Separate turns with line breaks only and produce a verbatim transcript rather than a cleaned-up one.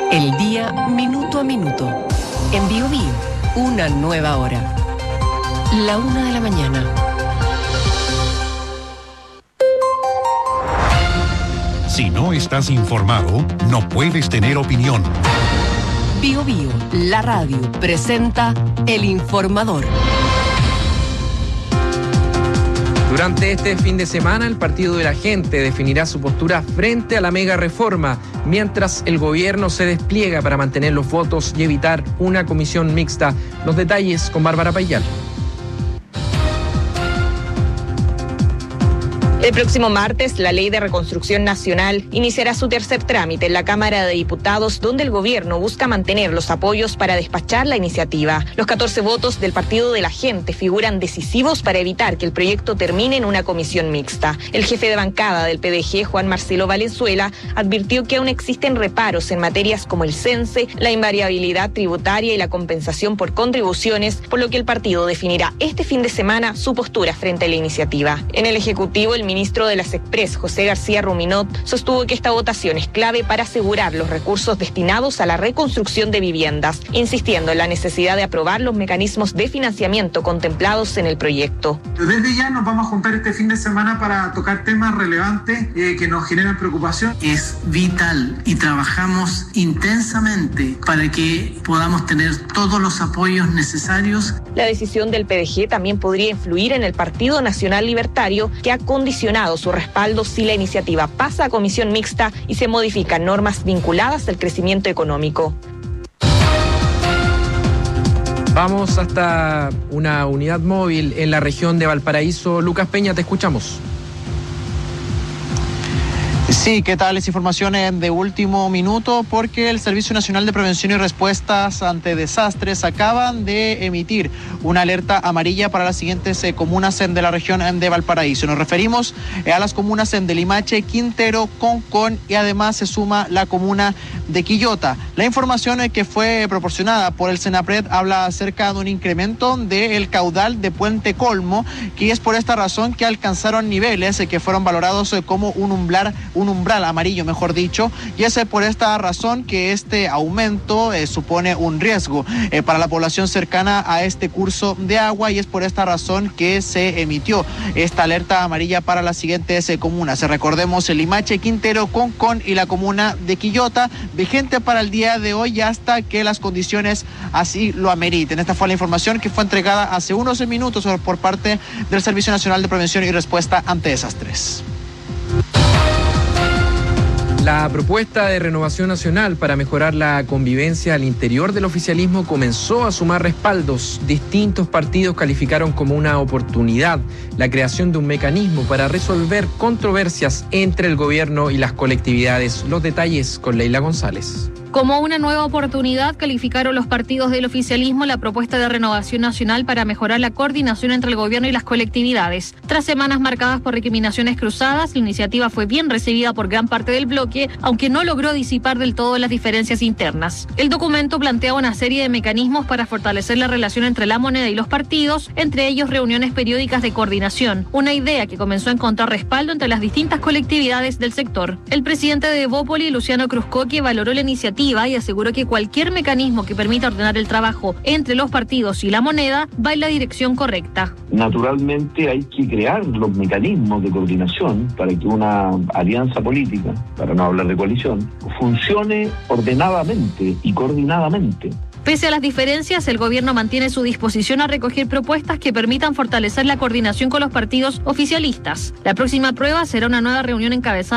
El día minuto a minuto. En Bio Bio, una nueva hora. La una de la mañana.
Si no estás informado, no puedes tener opinión.
Bio Bio, la radio, presenta El Informador.
Durante este fin de semana, el Partido de la Gente definirá su postura frente a la mega reforma, mientras el gobierno se despliega para mantener los votos y evitar una comisión mixta. Los detalles con Bárbara Payal.
El próximo martes, la Ley de Reconstrucción Nacional iniciará su tercer trámite en la Cámara de Diputados, donde el gobierno busca mantener los apoyos para despachar la iniciativa. Los catorce votos del Partido de la Gente figuran decisivos para evitar que el proyecto termine en una comisión mixta. El jefe de bancada del P D G, Juan Marcelo Valenzuela, advirtió que aún existen reparos en materias como el cense, la invariabilidad tributaria y la compensación por contribuciones, por lo que el partido definirá este fin de semana su postura frente a la iniciativa. En el Ejecutivo, el ministro de las Express, José García Ruminot, sostuvo que esta votación es clave para asegurar los recursos destinados a la reconstrucción de viviendas, insistiendo en la necesidad de aprobar los mecanismos de financiamiento contemplados en el proyecto.
Desde ya nos vamos a juntar este fin de semana para tocar temas relevantes eh, que nos generan preocupación.
Es vital y trabajamos intensamente para que podamos tener todos los apoyos necesarios.
La decisión del P D G también podría influir en el Partido Nacional Libertario, que ha condicionado su respaldo si la iniciativa pasa a comisión mixta y se modifican normas vinculadas al crecimiento económico.
Vamos hasta una unidad móvil en la región de Valparaíso. Lucas Peña, te escuchamos.
Sí, ¿qué tal? Es información de último minuto porque el Servicio Nacional de Prevención y Respuestas ante Desastres acaban de emitir una alerta amarilla para las siguientes eh, comunas de la región de Valparaíso. Nos referimos eh, a las comunas de Limache, Quintero, Concón y además se suma la comuna de Quillota. La información eh, que fue proporcionada por el Senapred habla acerca de un incremento del caudal de Puente Colmo, que es por esta razón que alcanzaron niveles eh, que fueron valorados eh, como un umbral, un umbral amarillo, mejor dicho, y es por esta razón que este aumento eh, supone un riesgo eh, para la población cercana a este curso de agua y es por esta razón que se emitió esta alerta amarilla para las siguientes eh, comunas. Recordemos el Limache, Quintero, Concón y la comuna de Quillota, vigente para el día de hoy hasta que las condiciones así lo ameriten. Esta fue la información que fue entregada hace unos minutos por parte del Servicio Nacional de Prevención y Respuesta ante Desastres.
La propuesta de Renovación Nacional para mejorar la convivencia al interior del oficialismo comenzó a sumar respaldos. Distintos partidos calificaron como una oportunidad la creación de un mecanismo para resolver controversias entre el gobierno y las colectividades. Los detalles con Leila González.
Como una nueva oportunidad, calificaron los partidos del oficialismo la propuesta de Renovación Nacional para mejorar la coordinación entre el gobierno y las colectividades. Tras semanas marcadas por recriminaciones cruzadas, la iniciativa fue bien recibida por gran parte del bloque, aunque no logró disipar del todo las diferencias internas. El documento plantea una serie de mecanismos para fortalecer la relación entre la moneda y los partidos, entre ellos reuniones periódicas de coordinación, una idea que comenzó a encontrar respaldo entre las distintas colectividades del sector. El presidente de Evópoli, Luciano Cruzcoque, valoró la iniciativa y aseguró que cualquier mecanismo que permita ordenar el trabajo entre los partidos y la moneda va en la dirección correcta.
Naturalmente hay que crear los mecanismos de coordinación para que una alianza política, para no hablar de coalición, funcione ordenadamente y coordinadamente.
Pese a las diferencias, el gobierno mantiene su disposición a recoger propuestas que permitan fortalecer la coordinación con los partidos oficialistas. La próxima prueba será una nueva reunión encabezada